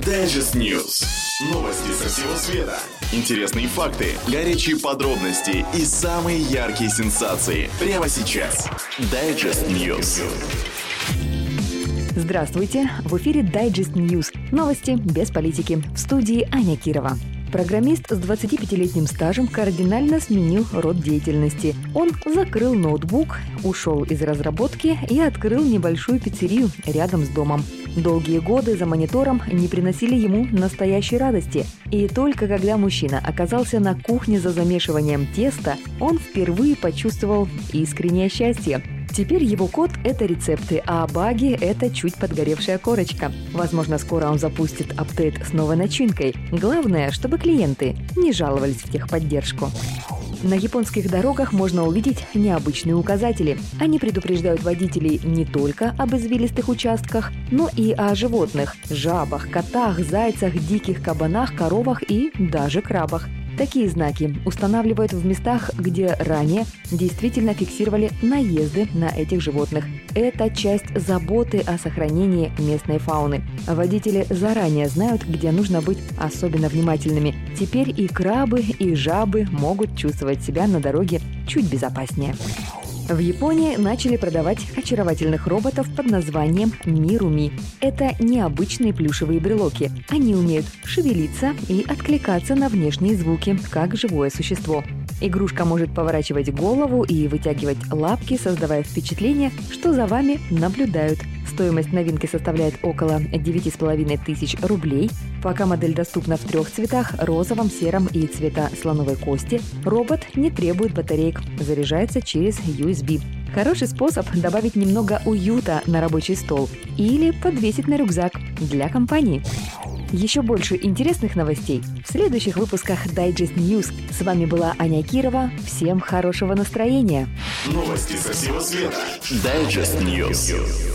Digest News. Новости со всего света. Интересные факты, горячие подробности и самые яркие сенсации. Прямо сейчас. Digest News. Здравствуйте! В эфире Digest News. Новости без политики. В студии Аня Кирова. Программист с 25-летним стажем кардинально сменил род деятельности. Он закрыл ноутбук, ушел из разработки и открыл небольшую пиццерию рядом с домом. Долгие годы за монитором не приносили ему настоящей радости. И только когда мужчина оказался на кухне за замешиванием теста, он впервые почувствовал искреннее счастье. Теперь его код – это рецепты, а баги – это чуть подгоревшая корочка. Возможно, скоро он запустит апдейт с новой начинкой. Главное, чтобы клиенты не жаловались в техподдержку. На японских дорогах можно увидеть необычные указатели. Они предупреждают водителей не только об извилистых участках, но и о животных – жабах, котах, зайцах, диких кабанах, коровах и даже крабах. Такие знаки устанавливают в местах, где ранее действительно фиксировали наезды на этих животных. Это часть заботы о сохранении местной фауны. Водители заранее знают, где нужно быть особенно внимательными. Теперь и крабы, и жабы могут чувствовать себя на дороге чуть безопаснее. В Японии начали продавать очаровательных роботов под названием Мируми. Это необычные плюшевые брелоки. Они умеют шевелиться и откликаться на внешние звуки, как живое существо. Игрушка может поворачивать голову и вытягивать лапки, создавая впечатление, что за вами наблюдают. Стоимость новинки составляет около 9500 рублей. Пока модель доступна в 3 цветах – розовом, сером и цвета слоновой кости. Робот не требует батареек, заряжается через USB. Хороший способ добавить немного уюта на рабочий стол или подвесить на рюкзак для компании. Еще больше интересных новостей в следующих выпусках Digest News. С вами была Аня Кирова. Всем хорошего настроения. Новости со всего света. Digest News.